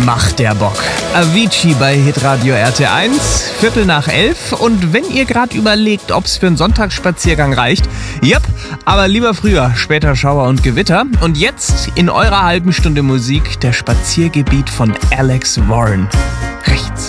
macht der Bock. Avicii bei Hitradio RT1, 11:15. Und wenn ihr gerade überlegt, ob es für einen Sonntagsspaziergang reicht, yep, aber lieber früher, später Schauer und Gewitter. Und jetzt in eurer halben Stunde Musik der Spaziergebiet von Alex Warren. Rechts.